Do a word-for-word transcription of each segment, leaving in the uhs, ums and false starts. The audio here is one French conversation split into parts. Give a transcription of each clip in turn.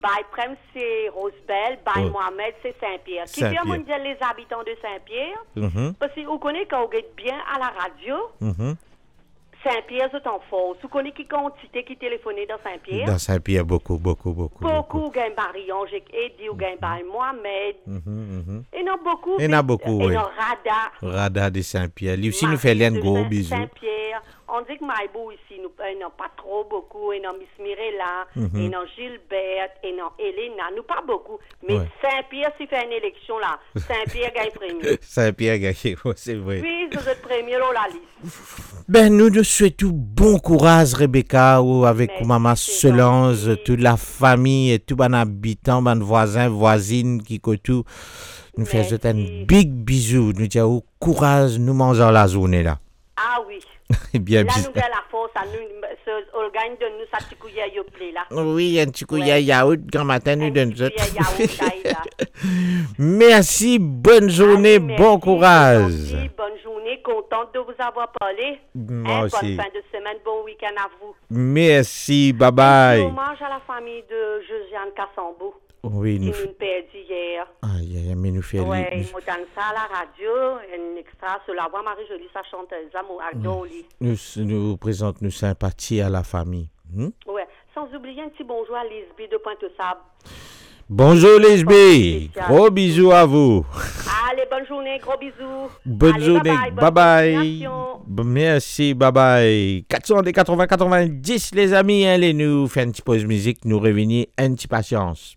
Bail Prem, c'est Rosebel. Bail Oh. Mohamed, c'est Saint-Pierre. Qui Saint-Pierre. vient me dire les habitants de Saint-Pierre? Mhm, Parce que vous connaissez quand vous êtes bien à la radio, mhm. Saint-Pierre, c'est en force. Vous connaissez qui quantité qui téléphonait dans Saint-Pierre? Dans Saint-Pierre, beaucoup, beaucoup, beaucoup. Beaucoup, gagne Marion, j'ai dit, ou gagne Bail Mohamed. Mhm, mhm. Il y en a beaucoup. Il y en a beaucoup, Il oui. y en a Rada. Rada de Saint-Pierre. Lui aussi, nous Marie fait un de gros Saint- bisou. Saint-Pierre. On dit que Maïbou ici, nous n'avons pas trop beaucoup. Il y a Miss Mirella, il y a Gilberte, il y a Elena. Nous pas beaucoup. Mais Ouais. Saint-Pierre, s'il fait une élection là, Saint-Pierre gagne premier. Saint-Pierre gagné, c'est vrai. Puis, vous êtes premier dans la liste. Ben, nous nous souhaitons bon courage, Rebecca, ou avec Merci, maman c'est Solange, gentil. toute la famille et tous les habitants, les voisins, voisines qui côtoient. Nous faisons un Merci. big bisou. Nous disons courage, nous mangeons la journée là. Ah oui. Bien, Là, bien. nous avons la force. à nous, ce- On gagne de nous, ça petit coup, il y a eu play, là. Oui, un petit coup, il y a Ouais. yaourt, grand matin, nous Un donnons petit coup, il y a yaourt, là, là. Merci, bonne journée, Allez, merci, bon courage. c'est gentil, bonne journée, contente de vous avoir parlé. Moi Hein, aussi. Bonne fin de semaine, bon week-end à vous. Merci, bye Un bye. hommage à la famille de Josiane Cassambeau, Oui, qui nous. nous perdu hier. Aïe, aïe, mais nous fait. Ouais, nous- ils m'ont donné ça à la radio, un extra sur la voix Marie-Jolie, sa chanteuse, à mon Ardoli. Nous, nous présentons nos sympathies à la famille. Hmm? Ouais, sans oublier un petit bonjour à Lisby de Pointe-Sable. Bonjour Lisby, spécial. gros bisous à vous. Allez, bonne journée, gros bisous. Bonne Allez, journée, bye bye bye, bye. bonne continuation. B- Merci, bye bye. quatre cent quatre-vingts quatre-vingt-dix les amis, allez nous faire une petite pause musique, nous revenir un petit patience.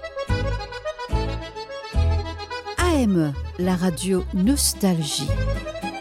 A M E, la radio Nostalgie.